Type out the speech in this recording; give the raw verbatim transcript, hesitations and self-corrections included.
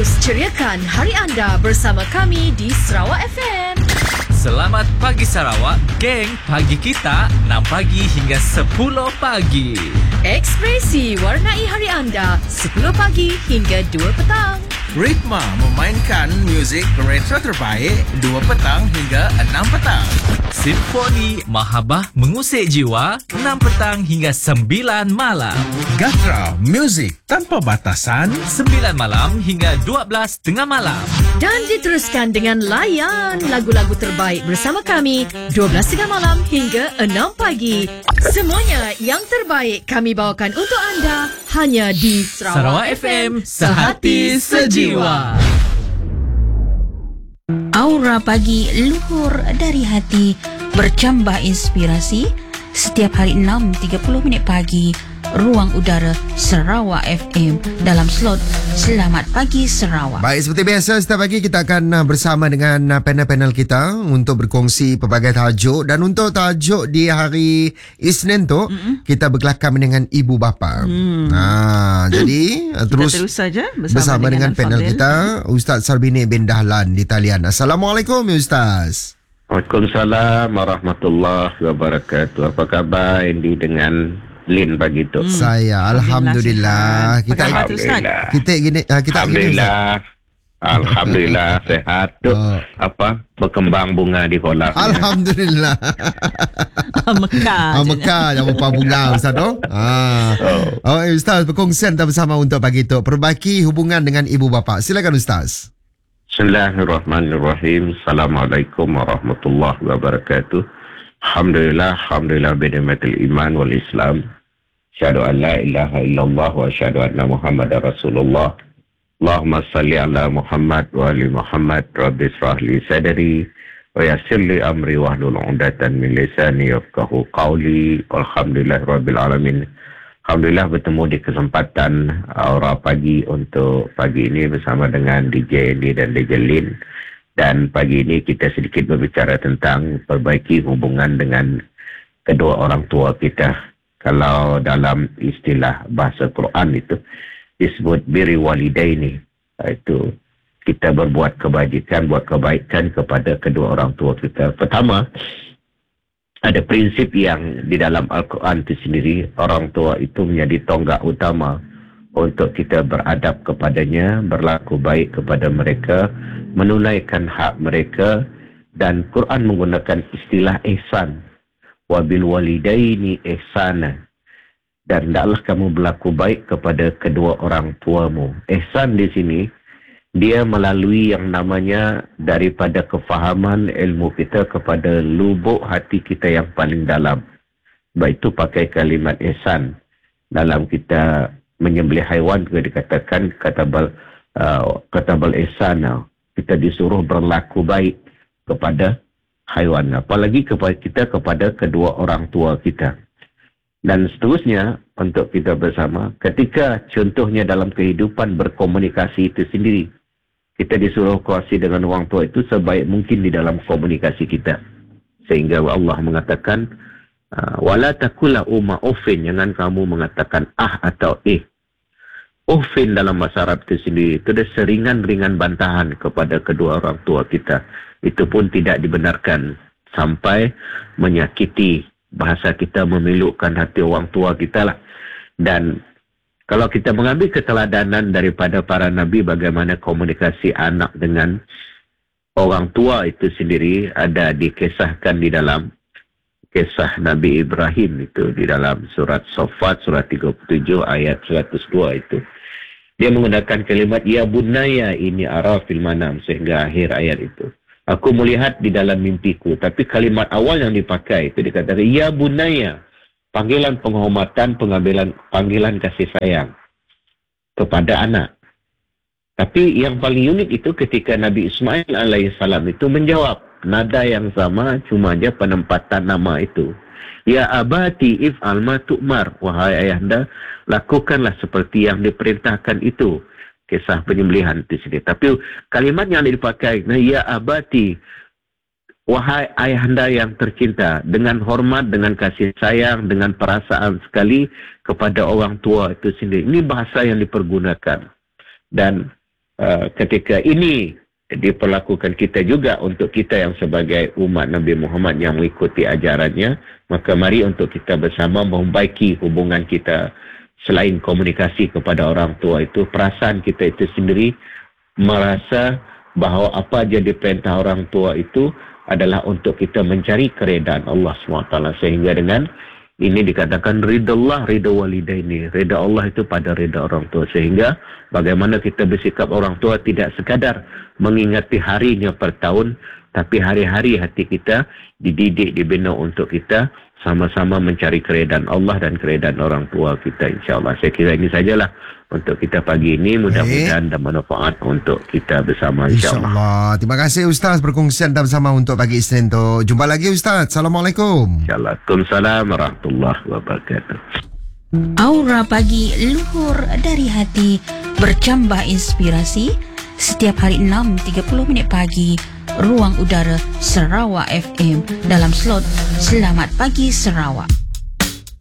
Terus ceriakan hari anda bersama kami di Sarawak F M. Selamat pagi Sarawak, geng pagi kita enam pagi hingga sepuluh pagi. Ekspresi warnai hari anda sepuluh pagi hingga dua petang. Ritma memainkan muzik retro terbaik dua petang hingga enam petang. Simfoni Mahabah mengusik jiwa enam petang hingga sembilan malam. Gatra, muzik tanpa batasan sembilan malam hingga dua belas tengah malam. Dan diteruskan dengan layan lagu-lagu terbaik bersama kami dua belas tengah malam hingga enam pagi. Semuanya yang terbaik kami bawakan untuk anda hanya di Sarawak, Sarawak F M, sehati sejiwa. Aura pagi luhur dari hati, bercambah inspirasi. Setiap hari enam tiga puluh minit pagi, ruang udara Sarawak F M dalam slot Selamat Pagi Sarawak. Baik, seperti biasa setiap pagi kita akan uh, bersama dengan uh, panel-panel kita untuk berkongsi pelbagai tajuk. Dan untuk tajuk di hari Isnin tu, mm-hmm. kita berkelakar dengan ibu bapa. Mm. Nah, jadi uh, terus, terus saja bersama, bersama dengan, dengan panel Fadil. kita, Ustaz Sarbini bin Dahlan di talian. Assalamualaikum Ustaz. Waalaikumsalam warahmatullahi wabarakatuh. Apa khabar Andy dengan Lin pagi tu? Hmm. Saya Alhamdulillah. Kita Alhamdulillah. kita gini uh, kita Alhamdulillah. Alhamdulillah sehat tu. Oh. Apa berkembang bunga di kolam. Alhamdulillah. Mekah. Ah, Mekah yang upah bunga Ustaz tu. Ah. Oh. Oh, Ustaz berkongsian kita bersama untuk pagi tu perbaiki hubungan dengan ibu bapa. Silakan Ustaz. Bismillahirrahmanirrahim. Assalamualaikum warahmatullahi wabarakatuh. Alhamdulillah, alhamdulillah bi ni'matil iman wal Islam. Syahadu an la ilaha illallah wa syahadu anna Muhammadar Rasulullah. Allahumma salli ala Muhammad wa ali Muhammad. Rabbi israh li sadri wa yassir li amri wahlul 'uqdatam min lisani yafqahu qawli. Alhamdulillahirabbil alamin. Alhamdulillah bertemu di kesempatan Aura Pagi untuk pagi ini bersama dengan D J Andy dan D J Lin. Dan pagi ini kita sedikit berbicara tentang perbaiki hubungan dengan kedua orang tua kita. Kalau dalam istilah bahasa Quran itu disebut biri walidaini. Itu kita berbuat kebajikan, buat kebaikan kepada kedua orang tua kita. Pertama, ada prinsip yang di dalam Al-Quran itu sendiri, orang tua itu menjadi tonggak utama untuk kita beradab kepadanya, berlaku baik kepada mereka, menunaikan hak mereka. Dan Quran menggunakan istilah ihsan. Wabil walidaini ihsana. Dan hendaklah kamu berlaku baik kepada kedua orang tuamu. Ihsan di sini, dia melalui yang namanya daripada kefahaman ilmu kita kepada lubuk hati kita yang paling dalam. Baik itu pakai kalimat ihsan. Dalam kita menyembelih haiwan juga dikatakan katabal uh, katabal ihsan. Kita disuruh berlaku baik kepada haiwan. Apalagi kepada kita kepada kedua orang tua kita. Dan seterusnya untuk kita bersama, ketika contohnya dalam kehidupan berkomunikasi itu sendiri, kita disuruh komunikasi dengan orang tua itu sebaik mungkin di dalam komunikasi kita. Sehingga Allah mengatakan, wala takula umma uffin, jangan kamu mengatakan ah atau eh. Uffin dalam bahasa Arab itu sendiri, itu ada seringan-ringan bantahan kepada kedua orang tua kita. Itu pun tidak dibenarkan sampai menyakiti bahasa kita, memilukkan hati orang tua kita lah. Dan kalau kita mengambil keteladanan daripada para nabi bagaimana komunikasi anak dengan orang tua itu sendiri, ada dikisahkan di dalam kisah Nabi Ibrahim itu di dalam surat Saffat surat tiga puluh tujuh ayat seratus dua itu. Dia menggunakan kalimat ya bunaya ini ara fil manam sehingga akhir ayat itu. Aku melihat di dalam mimpiku. Tapi kalimat awal yang dipakai itu dikatakan ya bunaya. Panggilan penghormatan, pengambilan panggilan kasih sayang kepada anak. Tapi yang paling unik itu ketika Nabi Ismail alaihissalam itu menjawab nada yang sama, cuma aja penempatan nama itu. Ya abati if'al ma tu'mar, wahai ayahanda, lakukanlah seperti yang diperintahkan itu. Kisah penyembelihan di sini. Tapi kalimat yang dipakai, ya abati, wahai ayahanda yang tercinta, dengan hormat, dengan kasih sayang, dengan perasaan sekali kepada orang tua itu sendiri. Ini bahasa yang dipergunakan. Dan uh, ketika ini diperlakukan kita juga untuk kita yang sebagai umat Nabi Muhammad yang mengikuti ajarannya, maka mari untuk kita bersama membaiki hubungan kita. Selain komunikasi kepada orang tua itu, perasaan kita itu sendiri merasa bahawa apa saja diperintah orang tua itu adalah untuk kita mencari keredaan Allah subhanahu wa taala, sehingga dengan ini dikatakan ridha Allah, ridha walidaini. Ridha Allah itu pada ridha orang tua. Sehingga bagaimana kita bersikap orang tua tidak sekadar mengingati harinya per tahun, tapi hari-hari hati kita dididik, dibina untuk kita sama-sama mencari keredaan Allah dan keredaan orang tua kita, insya-Allah. Saya kira ini sajalah untuk kita pagi ini, mudah-mudahan dan manfaat untuk kita bersama, insya-Allah. InsyaAllah. Terima kasih Ustaz perkongsian dan bersama untuk pagi Isnin tu. Jumpa lagi Ustaz. Assalamualaikum. InsyaAllah. Waalaikumsalam warahmatullahi wabarakatuh. Aura pagi luhur dari hati, bercambah inspirasi. Setiap hari enam tiga puluh minit pagi, Ruang Udara Sarawak F M dalam slot Selamat Pagi Sarawak.